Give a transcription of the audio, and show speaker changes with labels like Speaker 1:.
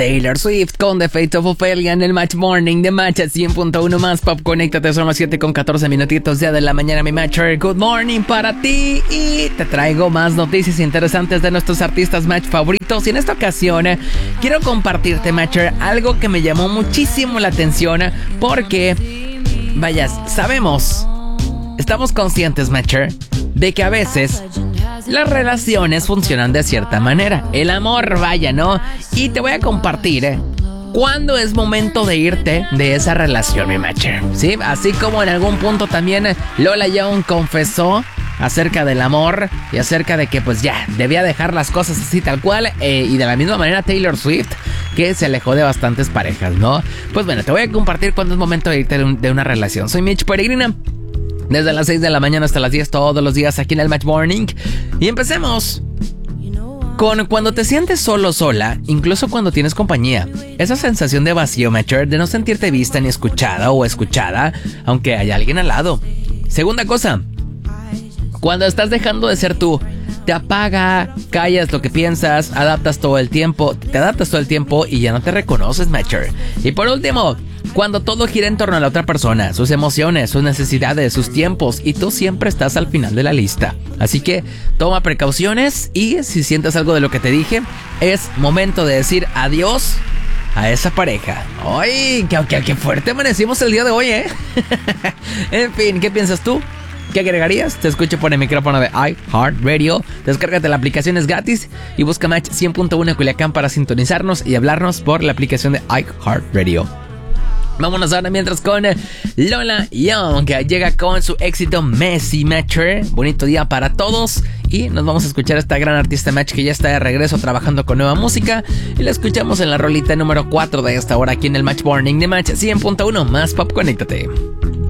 Speaker 1: Taylor Swift con The Fate of Ophelia en el Match Morning de Match 100.1 más pop. Conéctate, son las 7:14 minutitos ya de la mañana, mi Matcher. Good morning para ti y te traigo más noticias interesantes de nuestros artistas Match favoritos. Y en esta ocasión quiero compartirte, Matcher, algo que me llamó muchísimo la atención porque, vaya, estamos conscientes, Matcher, de que a veces las relaciones funcionan de cierta manera. El amor, vaya, ¿no? Y te voy a compartir cuándo es momento de irte de esa relación, mi Matcher, ¿sí? Así como en algún punto también Lola Young confesó acerca del amor y acerca de que pues ya debía dejar las cosas así tal cual, y de la misma manera Taylor Swift, que se alejó de bastantes parejas, ¿no? Pues bueno, te voy a compartir cuándo es momento de irte de una relación. Soy Mitch Peregrina, desde las 6 de la mañana hasta las 10 todos los días aquí en el Match Morning. Y empecemos con cuando te sientes solo o sola, incluso cuando tienes compañía. Esa sensación de vacío, Matcher, de no sentirte vista ni escuchada o escuchada, aunque haya alguien al lado. Segunda cosa, cuando estás dejando de ser tú, te apaga, callas lo que piensas, te adaptas todo el tiempo y ya no te reconoces, Matcher. Y por último, cuando todo gira en torno a la otra persona, sus emociones, sus necesidades, sus tiempos, y tú siempre estás al final de la lista. Así que toma precauciones y si sientes algo de lo que te dije, es momento de decir adiós a esa pareja. ¡Ay! ¡Qué fuerte amanecimos el día de hoy, eh! En fin, ¿qué piensas tú? ¿Qué agregarías? Te escucho por el micrófono de iHeartRadio. Descárgate la aplicación, es gratis. Y busca Match 100.1 Culiacán para sintonizarnos y hablarnos por la aplicación de iHeartRadio. Vámonos ahora mientras con Lola Young, que llega con su éxito Messy, Matcher. Bonito día para todos. Y nos vamos a escuchar a esta gran artista Match que ya está de regreso trabajando con nueva música. Y la escuchamos en la rolita número 4 de esta hora aquí en el Match Morning de Match 100.1 más pop. Conéctate.